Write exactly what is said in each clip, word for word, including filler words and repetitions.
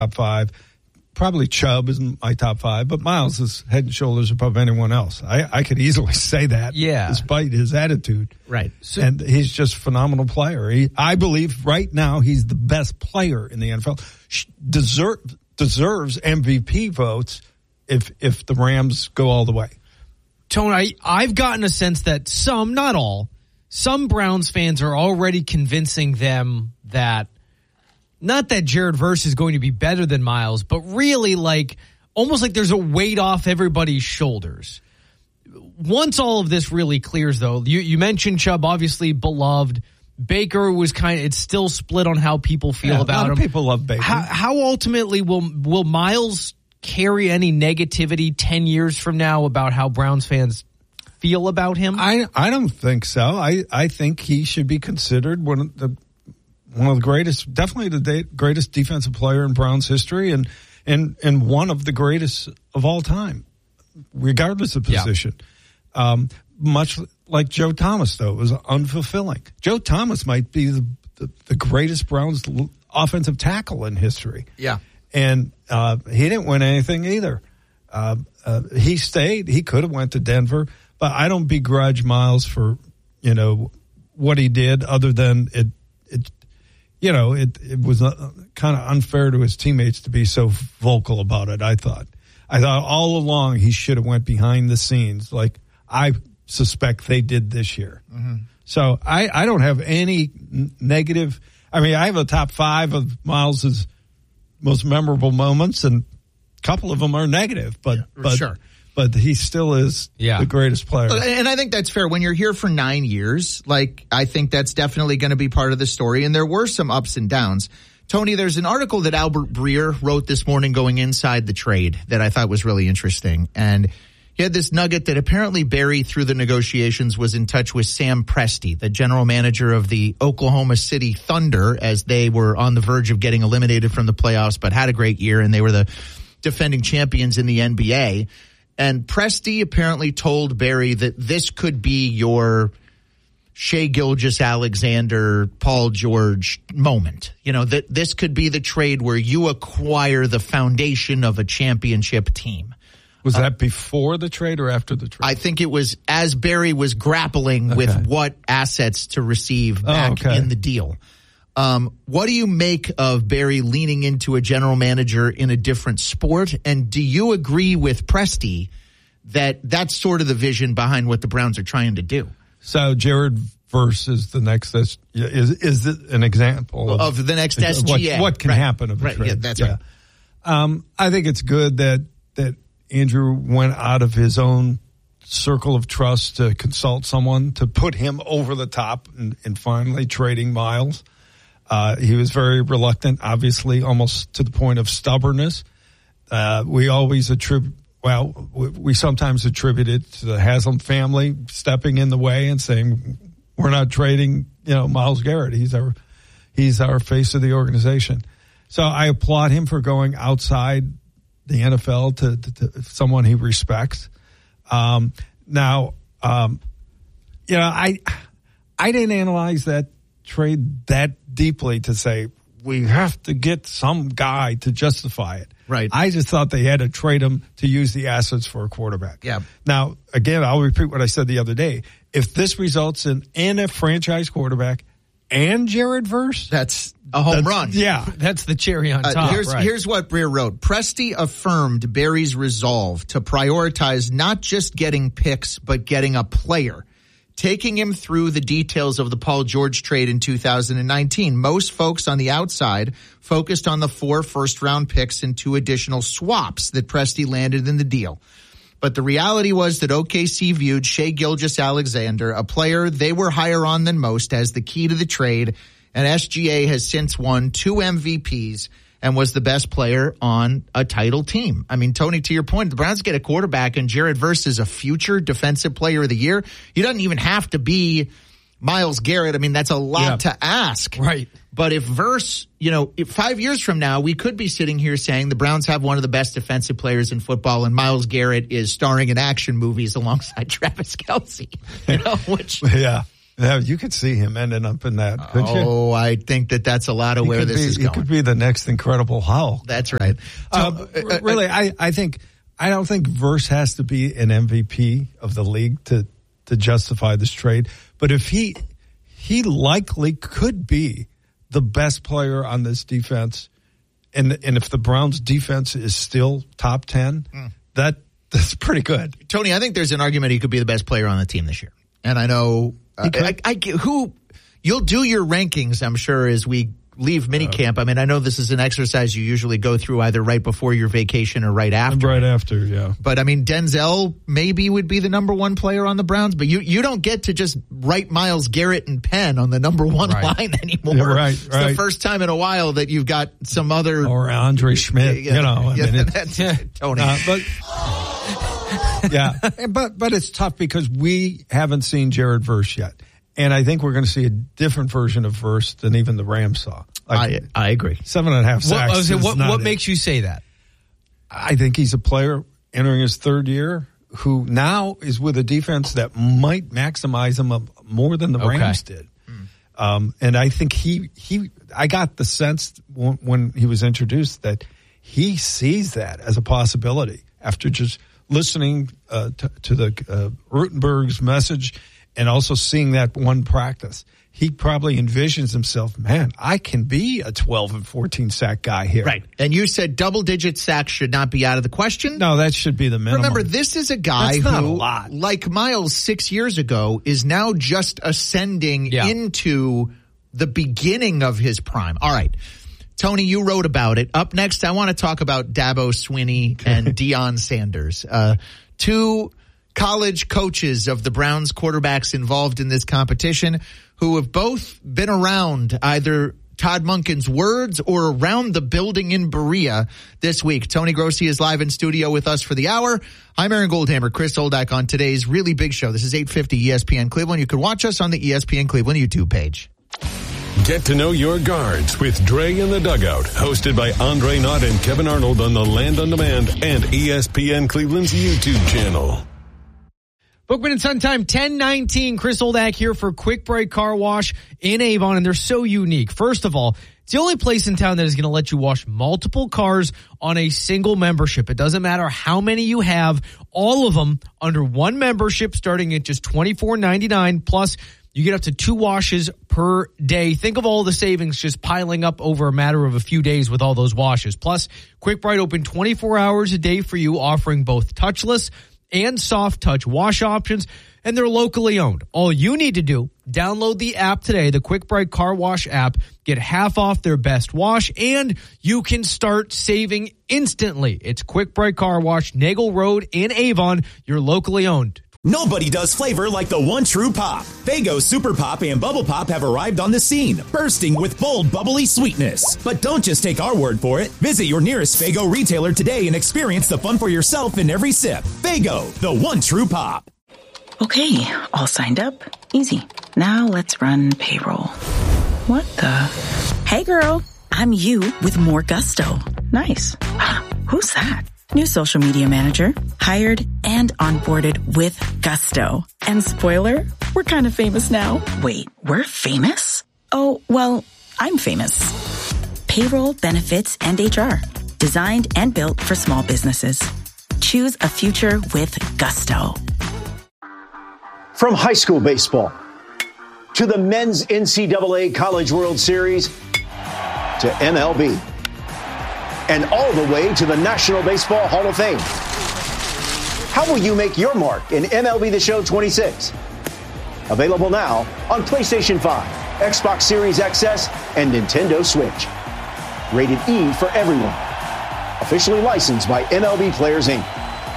top five. Probably Chubb isn't my top five, but Miles is head and shoulders above anyone else. I, I could easily say that, yeah. despite his attitude. Right. So, and he's just a phenomenal player. He, I believe right now he's the best player in the N F L. Deserve, deserves M V P votes if if the Rams go all the way. Tony, I, I've gotten a sense that some, not all, some Browns fans are already convincing them that not that Jared Verse is going to be better than Miles, but really like almost like there's a weight off everybody's shoulders. Once all of this really clears, though, you, you mentioned Chubb, obviously beloved. Baker was kind of, it's still split on how people feel yeah, about a lot him. Of people love Baker. How, how ultimately will will Miles carry any negativity ten years from now about how Browns fans feel about him? I I don't think so. I, I think he should be considered one of the one of the greatest, definitely the de- greatest defensive player in Browns history, and and and one of the greatest of all time, regardless of position. Yeah. Um, much like Joe Thomas, though, it was unfulfilling. Joe Thomas might be the the, the greatest Browns offensive tackle in history. Yeah, and uh, he didn't win anything either. Uh, uh, he stayed. He could have went to Denver, but I don't begrudge Miles for you know what he did, other than it it. You know, it, it was uh, kind of unfair to his teammates to be so vocal about it, I thought. I thought all along he should have went behind the scenes like I suspect they did this year. Mm-hmm. So I, I don't have any n- negative. I mean, I have a top five of Miles's most memorable moments, and a couple of them are negative, but, yeah, but sure. But he still is yeah. the greatest player. And I think that's fair. When you're here for nine years, like, I think that's definitely going to be part of the story. And there were some ups and downs. Tony, there's an article that Albert Breer wrote this morning going inside the trade that I thought was really interesting. And he had this nugget that apparently Barry, through the negotiations, was in touch with Sam Presti, the general manager of the Oklahoma City Thunder, as they were on the verge of getting eliminated from the playoffs, but had a great year, and they were the defending champions in the N B A. And Presti apparently told Barry that this could be your Shai Gilgeous-Alexander, Paul George moment. You know, that this could be the trade where you acquire the foundation of a championship team. Was uh, that before the trade or after the trade? I think it was as Barry was grappling okay. with what assets to receive back oh, okay. in the deal. Um, what do you make of Barry leaning into a general manager in a different sport? And do you agree with Presti that that's sort of the vision behind what the Browns are trying to do? So Jared Verse is the next, is, is it an example of, of the next S G A? What, what can right. happen of a right. trade? Yeah, that's yeah. right. Um, I think it's good that, that Andrew went out of his own circle of trust to consult someone to put him over the top and, and finally trading Miles. Uh, he was very reluctant, obviously, almost to the point of stubbornness. Uh, we always attribute, well, we, we sometimes attribute it to the Haslam family stepping in the way and saying, we're not trading, you know, Myles Garrett. He's our, he's our face of the organization. So I applaud him for going outside the N F L to, to, to someone he respects. Um, now, um, you know, I, I didn't analyze that trade that deeply to say we have to get some guy to justify it. Right. I just thought they had to trade him to use the assets for a quarterback. Yeah. Now, again, I'll repeat what I said the other day. If this results in, in a franchise quarterback and Jared Verse, that's a home that's, run. Yeah. That's the cherry on top. Uh, here's, right. here's what Breer wrote. Presti affirmed Barry's resolve to prioritize not just getting picks, but getting a player. Taking him through the details of the Paul George trade in two thousand nineteen, most folks on the outside focused on the four first-round picks and two additional swaps that Presti landed in the deal. But the reality was that O K C viewed Shai Gilgeous-Alexander, a player they were higher on than most, as the key to the trade, and S G A has since won two M V Ps and was the best player on a title team. I mean, Tony, to your point, the Browns get a quarterback, and Jared Verse is a future defensive player of the year. He doesn't even have to be Myles Garrett. I mean, that's a lot yeah. to ask. Right. But if Verse, you know, if five years from now, we could be sitting here saying the Browns have one of the best defensive players in football, and Myles Garrett is starring in action movies alongside Travis Kelce. You know, which yeah. Yeah, you could see him ending up in that, couldn't you? Oh, I think that that's a lot of He where could this be, is He going. could be the next Incredible Hulk. That's right. Uh, So, uh, really, I, I think I don't think Verse has to be an M V P of the league to to justify this trade. But if he he likely could be the best player on this defense, and and if the Browns defense is still top ten, mm. that that's pretty good. Tony, I think there's an argument he could be the best player on the team this year. And I know uh, I, I, who you'll do your rankings, I'm sure, as we leave minicamp. I mean, I know this is an exercise you usually go through either right before your vacation or right after. Right after, yeah. But I mean, Denzel maybe would be the number one player on the Browns, but you, you don't get to just write Myles Garrett and Penn on the number one right. line anymore. Yeah, right, it's right. the first time in a while that you've got some other or Andre Schmidt, yeah, you know. I yeah, mean, that's it, Tony. Uh, but yeah, but but it's tough because we haven't seen Jared Verse yet. And I think we're going to see a different version of Verse than even the Rams saw. Like, I I agree. Seven and a half sacks. What, is what, not what it. makes you say that? I think he's a player entering his third year who now is with a defense that might maximize him more than the Okay. Rams did. Mm. Um, and I think he he. I got the sense when, when he was introduced that he sees that as a possibility after just listening uh, to, to the uh, Rutenberg's message. And also seeing that one practice, he probably envisions himself, man, I can be a twelve and fourteen sack guy here. Right. And you said double digit sacks should not be out of the question. No, that should be the minimum. Remember, this is a guy That's not who, a lot. like Myles six years ago, is now just ascending Yeah. into the beginning of his prime. All right. Tony, you wrote about it. Up next, I want to talk about Dabo Swinney and Deion Sanders. Uh, two college coaches of the Browns quarterbacks involved in this competition who have both been around either Todd Monken's words or around the building in Berea this week. Tony Grossi is live in studio with us for the hour. I'm Aaron Goldhammer, Chris Oldak on today's really big show. This is eight fifty E S P N Cleveland. You can watch us on the E S P N Cleveland YouTube page. Get to know your guards with Dre in the Dugout, hosted by Andre Knott and Kevin Arnold on the Land on Demand and E S P N Cleveland's YouTube channel. Bookman and Son Time, ten nineteen. Chris Oldak here for Quick Break Car Wash in Avon, and they're so unique. First of all, it's the only place in town that is going to let you wash multiple cars on a single membership. It doesn't matter how many you have, all of them under one membership starting at just twenty-four ninety-nine. Plus, you get up to two washes per day. Think of all the savings just piling up over a matter of a few days with all those washes. Plus, Quick Bright open twenty-four hours a day for you, offering both touchless and soft touch wash options, and they're locally owned. All you need to do, download the app today, the Quick Bright Car Wash app, get half off their best wash, and you can start saving instantly. It's Quick Bright Car Wash, Nagel Road in Avon. You're locally owned. Nobody does flavor like the one true pop. Faygo Super Pop and Bubble Pop have arrived on the scene, bursting with bold, bubbly sweetness. But don't just take our word for it. Visit your nearest Faygo retailer today and experience the fun for yourself in every sip. Faygo, the one true pop. Okay, all signed up. Easy. Now let's run payroll. What the? Hey girl, I'm you with more gusto. Nice. Who's that? New social media manager, hired and onboarded with gusto. And spoiler, we're kind of famous now. Wait, we're famous? Oh, well, I'm famous. Payroll, benefits, and H R. Designed and built for small businesses. Choose a future with gusto. From high school baseball to the men's N C double A College World Series to M L B. And all the way to the National Baseball Hall of Fame. How will you make your mark in M L B The Show twenty-six? Available now on PlayStation five, Xbox Series X S, and Nintendo Switch. Rated E for everyone. Officially licensed by M L B Players, Incorporated.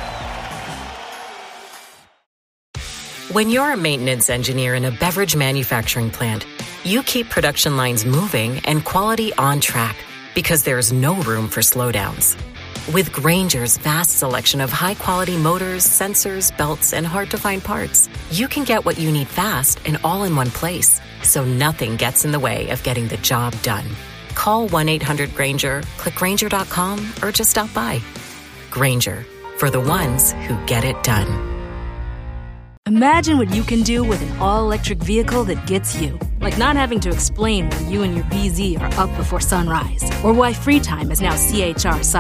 When you're a maintenance engineer in a beverage manufacturing plant, you keep production lines moving and quality on track, because there's no room for slowdowns. With Grainger's vast selection of high-quality motors, sensors, belts, and hard-to-find parts, you can get what you need fast and all in one place, so nothing gets in the way of getting the job done. Call one eight hundred Grainger, click Grainger dot com, or just stop by. Grainger, for the ones who get it done. Imagine what you can do with an all-electric vehicle that gets you. Like not having to explain why you and your B Z are up before sunrise, or why free time is now C H R